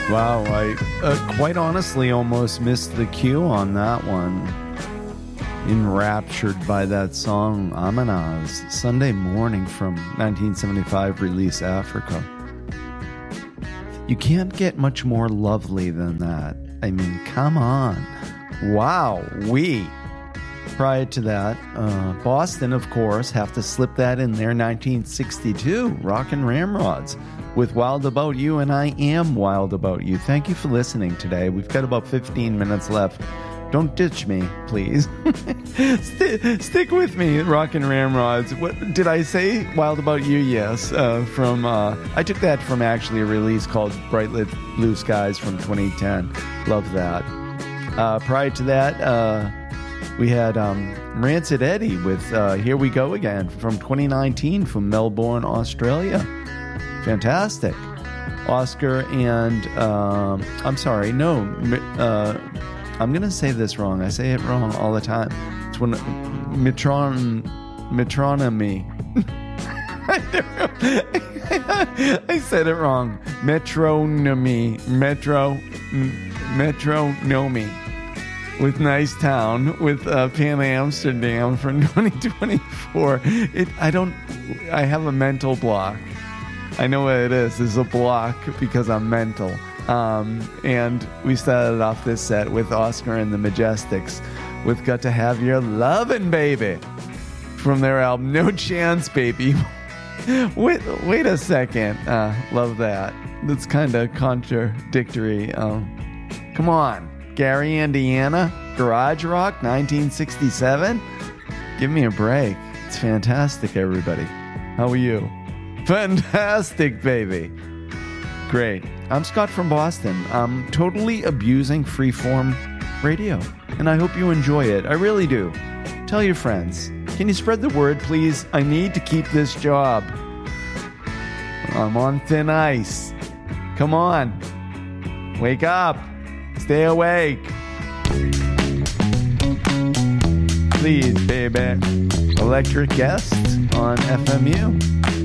Wow, I quite honestly almost missed the cue on that one. Enraptured by that song, Amanaz, Sunday Morning from 1975 release Africa. You can't get much more lovely than that. I mean, come on. Wow, Prior to that, Boston, of course, have to slip that in there, 1962, Rockin' Ramrods with Wild About You, and I am wild about you. Thank you for listening today. We've got about 15 minutes left. Don't ditch me, please. Stick with me, Rockin' Ramrods. What did I say? Wild About You? Yes. I took that from actually a release called Bright Lit Blue Skies from 2010. Love that. Prior to that, we had Rancid Eddie with Here We Go Again from 2019 from Melbourne, Australia. Fantastic. Oscar and, I'm sorry, no, I'm going to say this wrong. I say it wrong all the time. It's when metronomy. I said it wrong. Metronomy. Metronomy. With Nice Town, with Pan Amsterdam from 2024. I have a mental block. I know what it is. There's a block because I'm mental. And we started off this set with Oscar and the Majestics with Got to Have Your Lovin' Baby from their album No Chance Baby. Wait a second. Love that. That's kind of contradictory. Come on. Gary, Indiana, Garage Rock, 1967. Give me a break. It's fantastic, everybody. How are you? Fantastic, baby. Great. I'm Scott from Boston. I'm totally abusing freeform radio, and I hope you enjoy it. I really do. Tell your friends. Can you spread the word, please? I need to keep this job. I'm on thin ice. Come on. Wake up. Stay awake. Please, baby. Electric Guest on FMU.